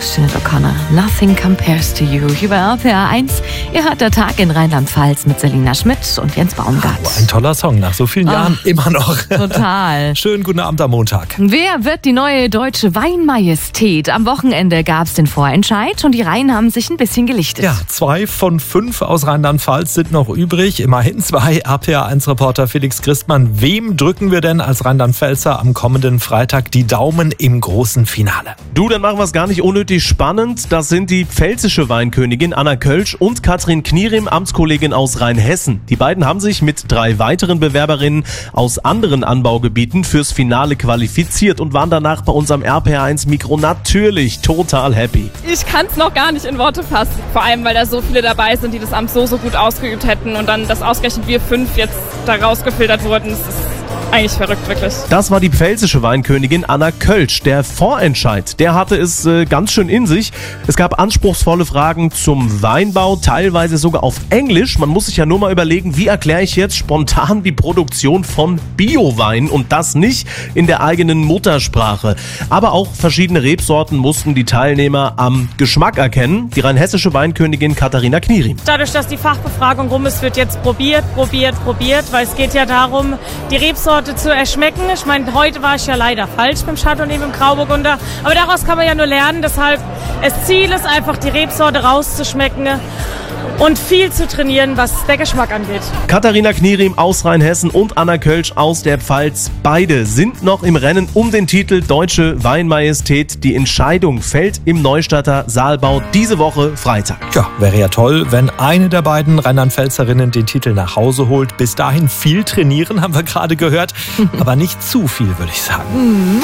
Sinead O'Connor, Nothing Compares to You. Über RPA 1. Ihr hört der Tag in Rheinland-Pfalz mit Selina Schmidt und Jens Baumgart. Oh, ein toller Song, nach so vielen Jahren immer noch. Total. Schönen guten Abend am Montag. Wer wird die neue deutsche Weinmajestät? Am Wochenende gab es den Vorentscheid und die Reihen haben sich ein bisschen gelichtet. Ja, 2 von 5 aus Rheinland-Pfalz sind noch übrig. Immerhin 2. RPA 1-Reporter Felix Christmann. Wem drücken wir denn als Rheinland-Pfälzer am kommenden Freitag die Daumen im großen Finale? Du, dann machen wir es gar nicht unnötig spannend. Das sind die pfälzische Weinkönigin Anna Kölsch und Katrin Knierim, Amtskollegin aus Rheinhessen. Die beiden haben sich mit 3 weiteren Bewerberinnen aus anderen Anbaugebieten fürs Finale qualifiziert und waren danach bei unserem RPA1 Mikro natürlich total happy. Ich kann es noch gar nicht in Worte fassen. Vor allem, weil da so viele dabei sind, die das Amt so gut ausgeübt hätten und dann, dass ausgerechnet wir 5 jetzt da rausgefiltert wurden. Das ist eigentlich verrückt, wirklich. Das war die pfälzische Weinkönigin Anna Kölsch. Der Vorentscheid, der hatte es ganz schön in sich. Es gab anspruchsvolle Fragen zum Weinbau, teilweise sogar auf Englisch. Man muss sich ja nur mal überlegen, wie erkläre ich jetzt spontan die Produktion von Biowein und das nicht in der eigenen Muttersprache. Aber auch verschiedene Rebsorten mussten die Teilnehmer am Geschmack erkennen. Die rheinhessische Weinkönigin Katharina Knierim. Dadurch, dass die Fachbefragung rum ist, wird jetzt probiert, weil es geht ja darum, die Rebsorte zu erschmecken. Ich meine, heute war ich ja leider falsch beim Chardonnay, mit dem Grauburgunder, aber daraus kann man ja nur lernen. Deshalb, das Ziel ist einfach, die Rebsorte rauszuschmecken und viel zu trainieren, was der Geschmack angeht. Katharina Knierim aus Rheinhessen und Anna Kölsch aus der Pfalz. Beide sind noch im Rennen um den Titel Deutsche Weinmajestät. Die Entscheidung fällt im Neustadter Saalbau diese Woche Freitag. Ja, wäre ja toll, wenn eine der beiden Rheinland-Pfälzerinnen den Titel nach Hause holt. Bis dahin viel trainieren, haben wir gerade gehört. Aber nicht zu viel, würde ich sagen.